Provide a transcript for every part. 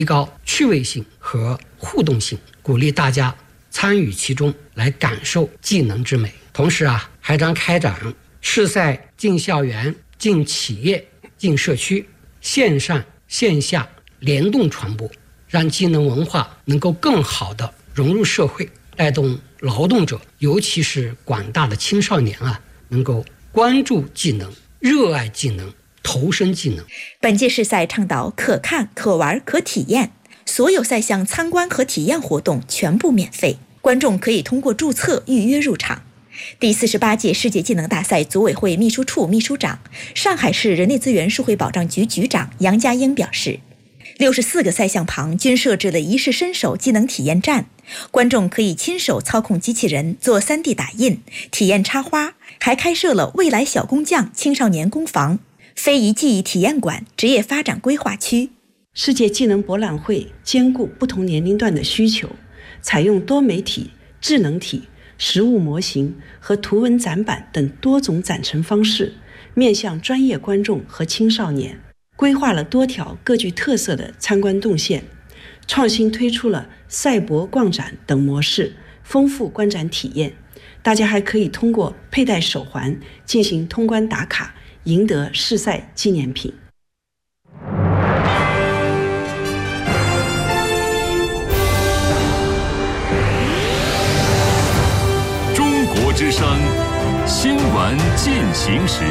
提高趣味性和互动性，鼓励大家参与其中，来感受技能之美。同时还将开展市赛进校园、进企业、进社区，线上线下联动传播，让技能文化能够更好地融入社会，带动劳动者，尤其是广大的青少年能够关注技能、热爱技能、投身技能。 本届市赛倡导可看、可玩、可体验，所有赛项参观和体验活动全部免费，观众可以通过注册预约入场。第48届世界技能大赛组委会秘书处秘书长、上海市人力资源社会保障局局长杨家英表示，64个赛项旁均设置了一试身手技能体验站，观众可以亲手操控机器人做 3D 打印，体验插花，还开设了未来小工匠青少年工坊、非遗技艺体验馆、职业发展规划区。 世界技能博览会兼顾不同年龄段的需求，采用多媒体、智能体、实物模型和图文展板等多种展陈方式，面向专业观众和青少年，规划了多条各具特色的参观动线，创新推出了赛博逛展等模式，丰富观展体验。大家还可以通过佩戴手环进行通关打卡，赢得市赛纪念品。 中国之声新闻进行时。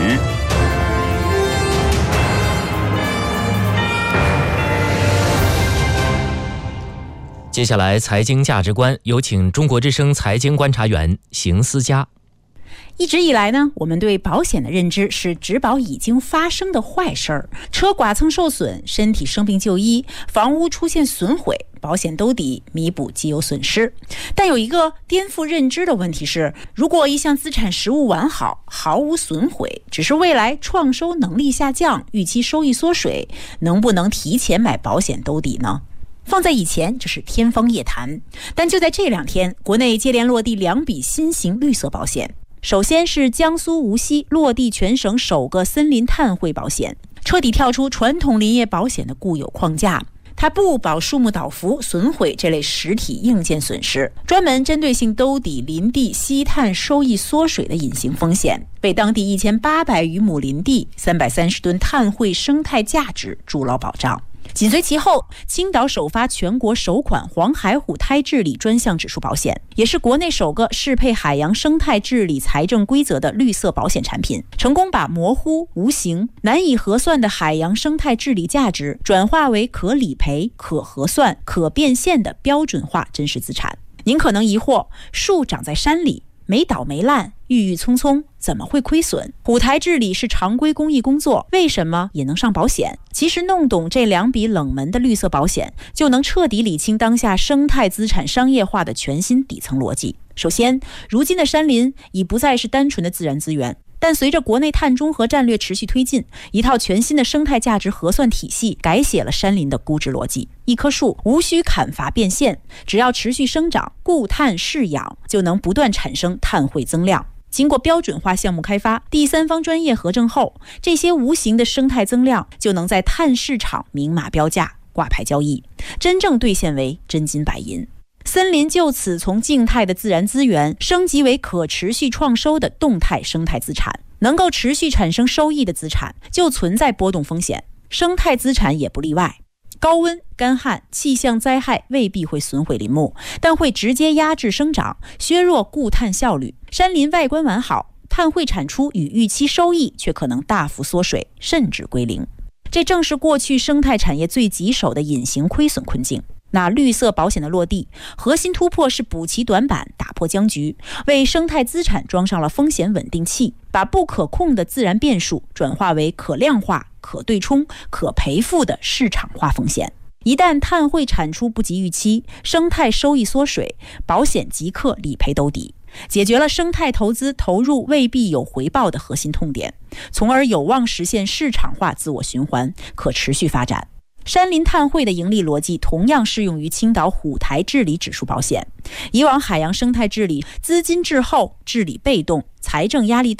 接下来财经价值观，有请中国之声财经观察员邢思佳。 一直以来呢，我们对保险的认知是只保已经发生的坏事儿，车剐蹭受损、身体生病就医、房屋出现损毁，保险兜底弥补既有损失。但有一个颠覆认知的问题是，如果一项资产实物完好，毫无损毁，只是未来创收能力下降，预期收益缩水，能不能提前买保险兜底呢？放在以前这是天方夜谭，但就在这2天，国内接连落地2笔新型绿色保险。首先是江苏无锡落地全省首个森林碳汇保险，彻底跳出传统林业保险的固有框架。它不保树木倒伏、损毁这类实体硬件损失，专门针对性兜底林地吸碳收益缩水的隐形风险，为当地1800余亩林地、330吨碳汇生态价值筑牢保障。紧随其后，青岛首发全国首款黄海虎胎治理专项指数保险，也是国内首个适配海洋生态治理财政规则的绿色保险产品，成功把模糊、无形、难以核算的海洋生态治理价值转化为可理赔、可核算、可变现的标准化真实资产。您可能疑惑，树长在山里，没倒没烂，郁郁葱葱，怎么会亏损？虎台治理是常规公益工作，为什么也能上保险？其实弄懂这2笔冷门的绿色保险，就能彻底理清当下生态资产商业化的全新底层逻辑。首先，如今的山林已不再是单纯的自然资源，但随着国内碳中和战略持续推进，一套全新的生态价值核算体系改写了山林的估值逻辑。一棵树无需砍伐变现，只要持续生长、固碳释养，就能不断产生碳汇增量。经过标准化项目开发、第三方专业核证后，这些无形的生态增量就能在碳市场明码标价、挂牌交易，真正兑现为真金白银。森林就此从静态的自然资源升级为可持续创收的动态生态资产。能够持续产生收益的资产就存在波动风险，生态资产也不例外。高温、干旱、气象灾害未必会损毁林木，但会直接压制生长，削弱固碳效率。山林外观完好，碳汇产出与预期收益却可能大幅缩水，甚至归零。这正是过去生态产业最棘手的隐形亏损困境。那绿色保险的落地，核心突破是补齐短板，打破僵局，为生态资产装上了风险稳定器，把不可控的自然变数转化为可量化、可对冲、可赔付的市场化风险。一旦碳汇产出不及预期，生态收益缩水，保险即刻理赔兜底，解决了生态投资投入未必有回报的核心痛点，从而有望实现市场化自我循环，可持续发展。山林碳汇的盈利逻辑同样适用于青岛虎台治理指数保险。以往海洋生态治理资金滞后、治理被动、财政压力大，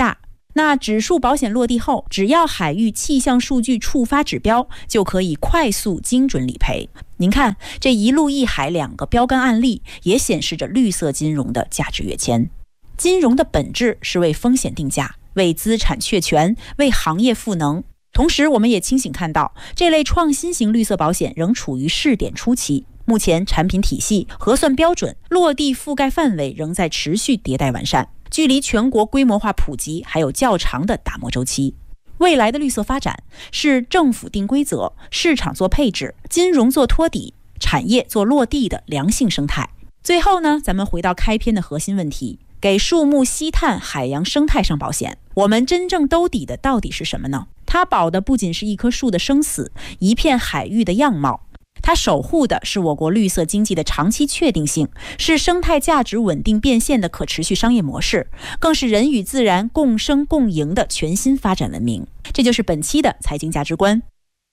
那指数保险落地后，只要海域气象数据触发指标，就可以快速精准理赔。您看，这一陆一海2个标杆案例，也显示着绿色金融的价值跃迁。金融的本质是为风险定价，为资产确权，为行业赋能。同时，我们也清醒看到，这类创新型绿色保险仍处于试点初期。目前产品体系、核算标准、落地覆盖范围仍在持续迭代完善，距离全国规模化普及还有较长的打磨周期。未来的绿色发展是政府定规则、市场做配置、金融做托底、产业做落地的良性生态。最后呢，咱们回到开篇的核心问题，给树木、吸碳、海洋生态上保险，我们真正兜底的到底是什么呢？它保的不仅是一棵树的生死，一片海域的样貌，它守护的是我国绿色经济的长期确定性，是生态价值稳定变现的可持续商业模式，更是人与自然共生共赢的全新发展文明。这就是本期的财经价值观。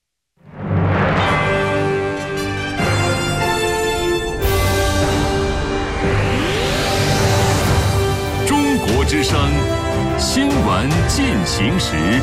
中国之声新闻进行时。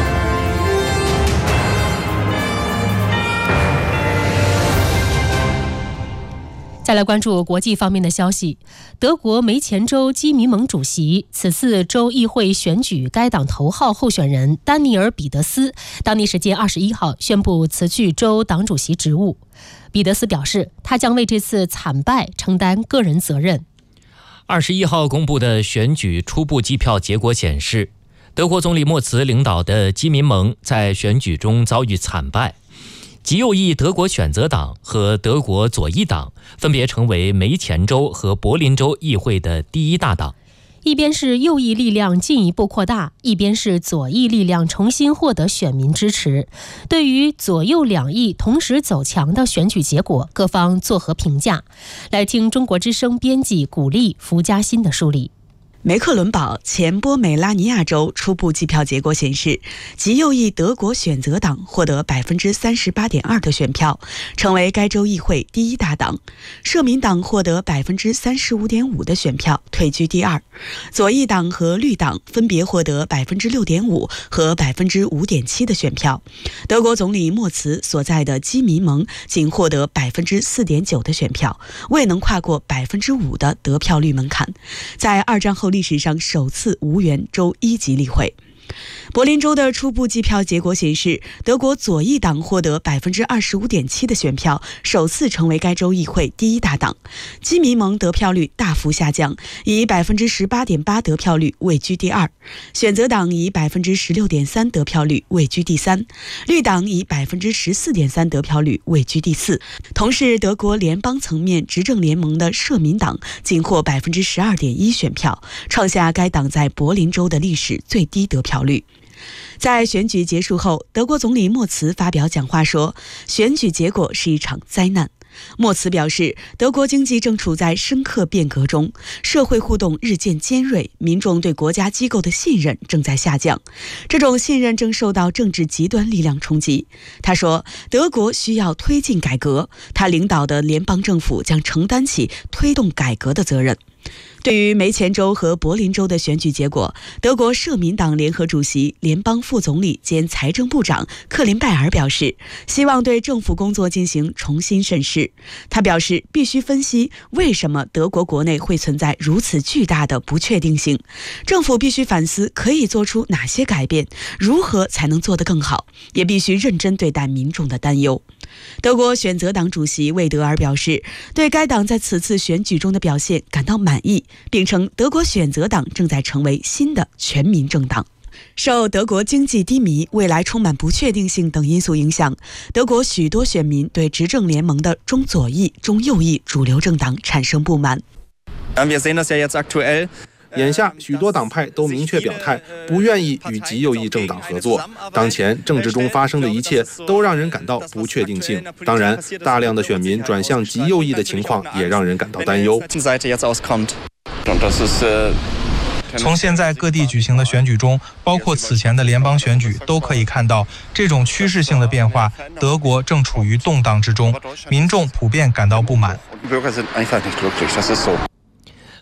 再来关注国际方面的消息，德国梅前州基民盟主席、此次州议会选举该党头号候选人丹尼尔·彼得斯，当地时间21号宣布辞去州党主席职务。彼得斯表示，他将为这次惨败承担个人责任。 21号公布的选举初步计票结果显示，德国总理默茨领导的基民盟在选举中遭遇惨败。极右翼德国选择党和德国左翼党分别成为梅前州和柏林州议会的第一大党。 一边是右翼力量进一步扩大，一边是左翼力量重新获得选民支持。对于左右两翼同时走强的选举结果，各方作何评价？来听中国之声编辑古丽、福嘉欣的梳理。 梅克伦堡前波美拉尼亚州初步计票结果显示，极右翼德国选择党获得 38.2% 的选票，成为该州议会第一大党；社民党获得 35.5% 的选票，退居第二；左翼党和绿党分别获得 6.5% 和 5.7% 的选票。德国总理默茨所在的基民盟仅获得 4.9% 的选票，未能跨过 5% 的得票率门槛，在二战后历史上首次无缘州一级例会。柏林州的初步计票结果显示，德国左翼党获得 25.7% 的选票，首次成为该州议会第一大党。基民盟得票率大幅下降，以 18.8% 得票率位居第二，选择党以 16.3% 得票率位居第三，绿党以 14.3% 得票率位居第四。同是德国联邦层面执政联盟的社民党仅获 12.1% 选票，创下该党在柏林州的历史最低得票率。在选举结束后，德国总理默茨发表讲话说，选举结果是一场灾难。默茨表示，德国经济正处在深刻变革中，社会互动日渐尖锐，民众对国家机构的信任正在下降，这种信任正受到政治极端力量冲击。他说，德国需要推进改革，他领导的联邦政府将承担起推动改革的责任。对于梅前州和柏林州的选举结果，德国社民党联合主席、联邦副总理兼财政部长克林拜尔表示，希望对政府工作进行重新审视。他表示，必须分析为什么德国国内会存在如此巨大的不确定性，政府必须反思可以做出哪些改变，如何才能做得更好，也必须认真对待民众的担忧。德国选择党主席魏德尔表示，对该党在此次选举中的表现感到满意，并称德国选择党正在成为新的全民政党。受德国经济低迷、未来充满不确定性等因素影响，德国许多选民对执政联盟的中左翼、中右翼主流政党产生不满。 眼下许多党派都明确表态，不愿意与极右翼政党合作。当前政治中发生的一切都让人感到不确定性。当然，大量的选民转向极右翼的情况也让人感到担忧。 从现在各地举行的选举中，包括此前的联邦选举，都可以看到这种趋势性的变化。德国正处于动荡之中，民众普遍感到不满。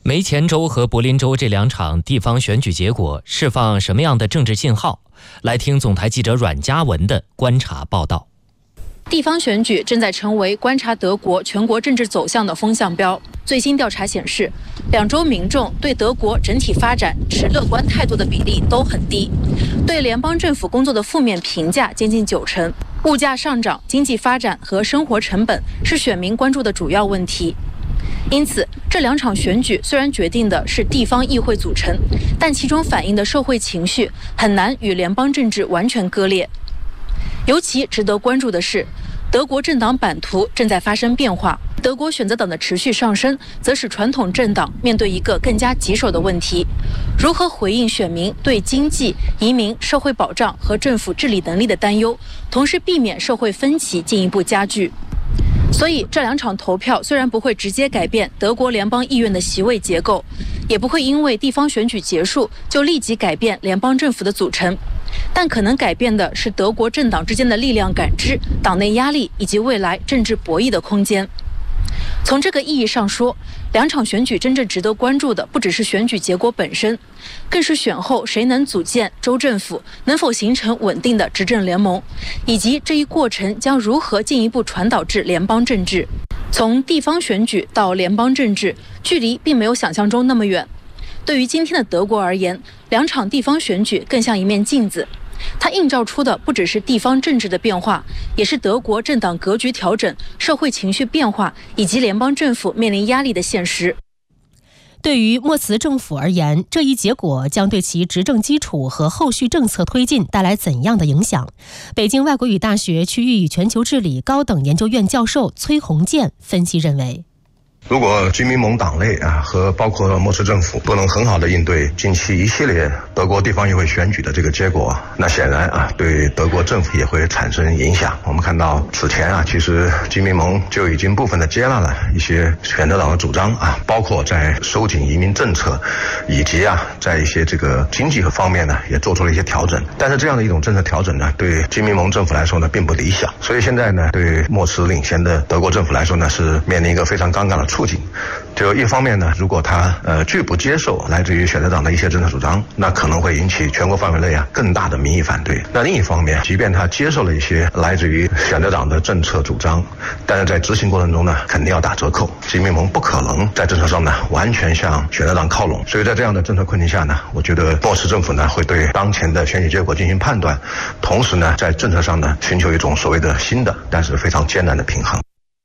梅前州和柏林州这2场地方选举结果释放什么样的政治信号？来听总台记者阮嘉文的观察报道。 地方选举正在成为观察德国全国政治走向的风向标。最新调查显示，2州民众对德国整体发展持乐观态度的比例都很低，对联邦政府工作的负面评价接近90%。物价上涨、经济发展和生活成本是选民关注的主要问题。因此，这2场选举虽然决定的是地方议会组成，但其中反映的社会情绪很难与联邦政治完全割裂。尤其值得关注的是，德国政党版图正在发生变化。德国选择党的持续上升，则使传统政党面对一个更加棘手的问题：如何回应选民对经济、移民、社会保障和政府治理能力的担忧，同时避免社会分歧进一步加剧。所以，这2场投票虽然不会直接改变德国联邦议院的席位结构，也不会因为地方选举结束就立即改变联邦政府的组成，但可能改变的是德国政党之间的力量感知、党内压力以及未来政治博弈的空间。从这个意义上说，2场选举真正值得关注的不只是选举结果本身，更是选后谁能组建州政府，能否形成稳定的执政联盟，以及这一过程将如何进一步传导至联邦政治。从地方选举到联邦政治，距离并没有想象中那么远。对于今天的德国而言，2场地方选举更像一面镜子，它映照出的不只是地方政治的变化，也是德国政党格局调整、社会情绪变化以及联邦政府面临压力的现实。 对于莫茨政府而言，这一结果将对其执政基础和后续政策推进带来怎样的影响？北京外国语大学区域与全球治理高等研究院教授崔洪建分析认为， 如果基民盟党内和包括莫茨政府不能很好的应对近期一系列德国地方议会选举的这个结果，那显然对德国政府也会产生影响。我们看到此前其实基民盟就已经部分的接纳了一些选择党的主张包括在收紧移民政策，以及在一些这个经济方面呢也做出了一些调整。但是这样的一种政策调整呢，对基民盟政府来说呢并不理想。所以现在呢，对莫茨领衔的德国政府来说呢，是面临一个非常尴尬的处境。就一方面呢，如果他拒不接受来自于选择党的一些政策主张，那可能会引起全国范围内更大的民意反对。那另一方面，即便他接受了一些来自于选择党的政策主张，但是在执行过程中呢，肯定要打折扣。基民盟不可能在政策上呢完全向选择党靠拢。所以在这样的政策困境下呢，我觉得莫茨政府呢会对当前的选举结果进行判断，同时呢在政策上呢寻求一种所谓的新的但是非常艰难的平衡。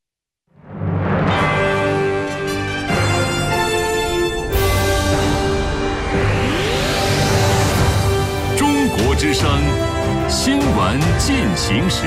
之声新闻进行时，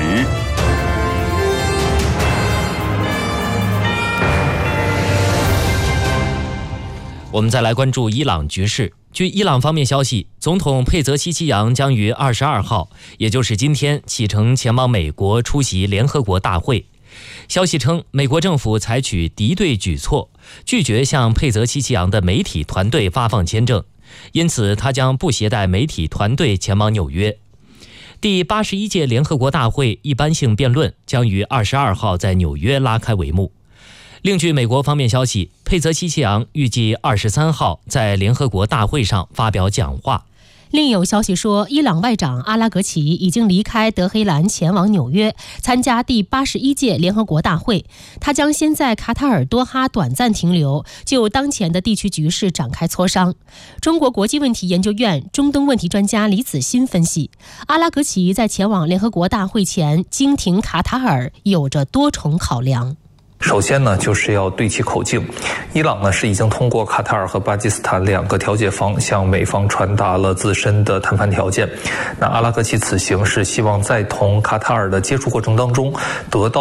我们再来关注伊朗局势。据伊朗方面消息，总统佩泽西奇扬将于22号，也就是今天启程前往美国出席联合国大会。消息称，美国政府采取敌对举措，拒绝向佩泽西奇扬的媒体团队发放签证，因此他将不携带媒体团队前往纽约。第81届联合国大会一般性辩论将于22号在纽约拉开帷幕。另据美国方面消息，佩泽西奇扬预计23号在联合国大会上发表讲话。 另有消息说，伊朗外长阿拉格齐已经离开德黑兰前往纽约参加第81届联合国大会，他将先在卡塔尔多哈短暂停留，就当前的地区局势展开磋商。中国国际问题研究院中东问题专家李子欣分析，阿拉格齐在前往联合国大会前经停卡塔尔有着多重考量。 首先呢，就是要对其口径。伊朗呢是已经通过卡塔尔和巴基斯坦2个调解方向美方传达了自身的谈判条件。那阿拉格齐此行是希望在同卡塔尔的接触过程当中得到